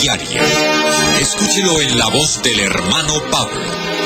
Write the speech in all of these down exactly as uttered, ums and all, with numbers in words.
diaria. Escúchelo en la voz del hermano Pablo.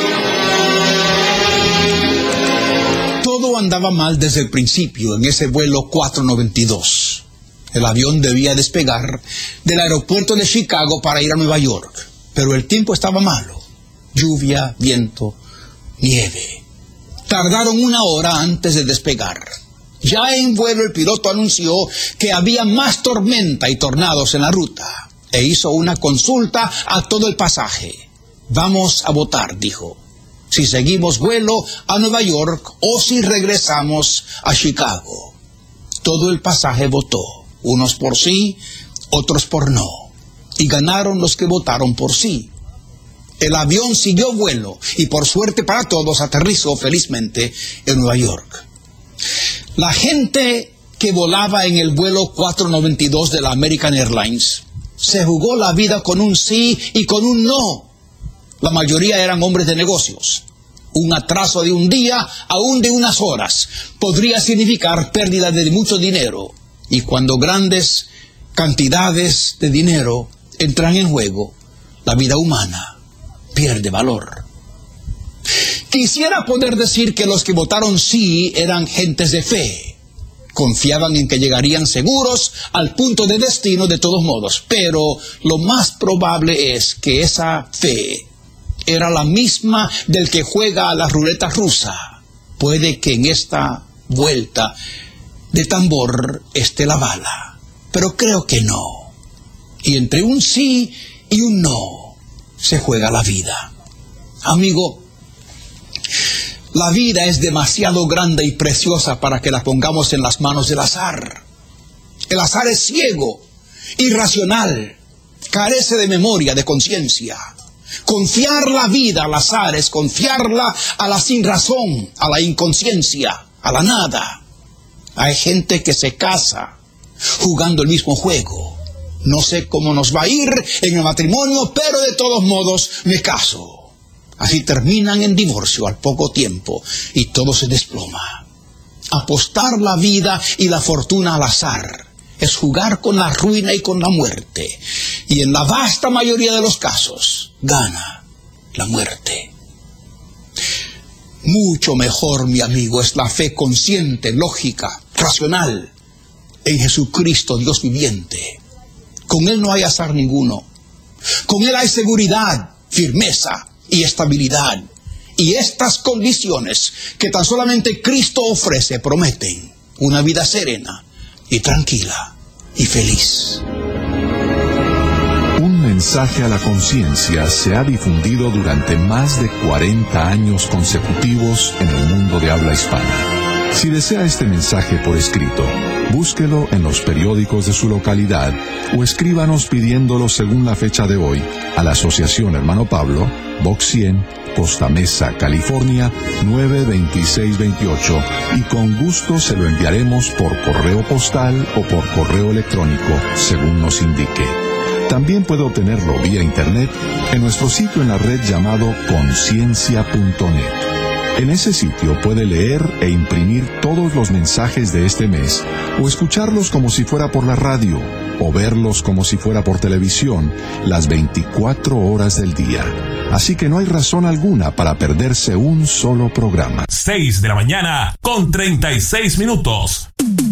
Todo andaba mal desde el principio en ese vuelo cuatrocientos noventa y dos. El avión debía despegar del aeropuerto de Chicago para ir a Nueva York, pero el tiempo estaba malo. Lluvia, viento, nieve. Tardaron una hora antes de despegar. Ya en vuelo el piloto anunció que había más tormenta y tornados en la ruta e hizo una consulta a todo el pasaje. Vamos a votar, dijo, si seguimos vuelo a Nueva York o si regresamos a Chicago. Todo el pasaje votó, unos por sí, otros por no, y ganaron los que votaron por sí. El avión siguió vuelo y por suerte para todos aterrizó felizmente en Nueva York. La gente que volaba en el vuelo cuatrocientos noventa y dos de la American Airlines se jugó la vida con un sí y con un no. La mayoría eran hombres de negocios. Un atraso de un día, aún de unas horas, podría significar pérdida de mucho dinero. Y cuando grandes cantidades de dinero entran en juego, la vida humana pierde valor. Quisiera poder decir que los que votaron sí eran gentes de fe. Confiaban en que llegarían seguros al punto de destino de todos modos, pero lo más probable es que esa fe era la misma del que juega a la ruleta rusa. Puede que en esta vuelta de tambor esté la bala, pero creo que no. Y entre un sí y un no se juega la vida. Amigo, la vida es demasiado grande y preciosa para que la pongamos en las manos del azar. El azar es ciego, irracional, carece de memoria, de conciencia. Confiar la vida al azar es confiarla a la sinrazón, a la inconsciencia, a la nada. Hay gente que se casa jugando el mismo juego. No sé cómo nos va a ir en el matrimonio, pero de todos modos me caso. Así terminan en divorcio al poco tiempo y todo se desploma. Apostar la vida y la fortuna al azar es jugar con la ruina y con la muerte. Y en la vasta mayoría de los casos, gana la muerte. Mucho mejor, mi amigo, es la fe consciente, lógica, racional, en Jesucristo, Dios viviente. Con Él no hay azar ninguno. Con Él hay seguridad, firmeza y estabilidad. Y estas condiciones que tan solamente Cristo ofrece prometen una vida serena y tranquila y feliz. Un mensaje a la conciencia se ha difundido durante más de cuarenta años consecutivos en el mundo de habla hispana. Si desea este mensaje por escrito, búsquelo en los periódicos de su localidad o escríbanos pidiéndolo según la fecha de hoy a la Asociación Hermano Pablo, Box cien, Costa Mesa, California, nueve veintiséis veintiocho, y con gusto se lo enviaremos por correo postal o por correo electrónico, según nos indique. También puede obtenerlo vía internet en nuestro sitio en la red llamado conciencia punto net. En ese sitio puede leer e imprimir todos los mensajes de este mes, o escucharlos como si fuera por la radio, o verlos como si fuera por televisión, las veinticuatro horas del día. Así que no hay razón alguna para perderse un solo programa. seis de la mañana con treinta y seis minutos.